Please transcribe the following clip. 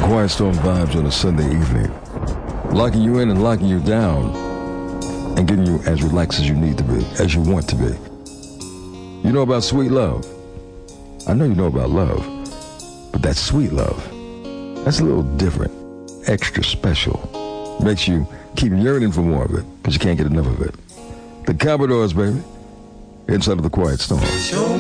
Quiet Storm vibes on a Sunday evening, locking you in and locking you down, and getting you as relaxed as you need to be, as you want to be. You know about sweet love. I know you know about love, but that's sweet love. That's a little different, extra special. Makes you keep yearning for more of it, because you can't get enough of it. The Commodores, baby, inside of the Quiet Storm.